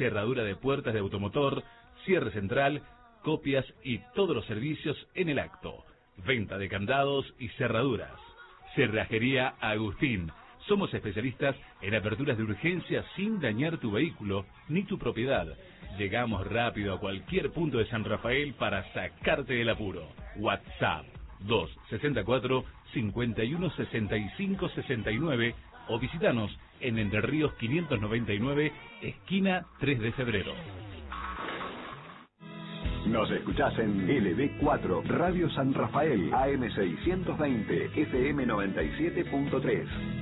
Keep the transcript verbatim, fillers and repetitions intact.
cerradura de puertas de automotor, cierre central, copias y todos los servicios en el acto. Venta de candados y cerraduras. Cerrajería Agustín. Somos especialistas en aperturas de urgencia sin dañar tu vehículo ni tu propiedad. Llegamos rápido a cualquier punto de San Rafael para sacarte del apuro. WhatsApp dos sesenta y cuatro, cincuenta y uno, sesenta y cinco, sesenta y nueve o visitanos en Entre Ríos quinientos noventa y nueve, esquina tres de febrero. Nos escuchás en L B cuatro, Radio San Rafael, A M seiscientos veinte, F M noventa y siete punto tres.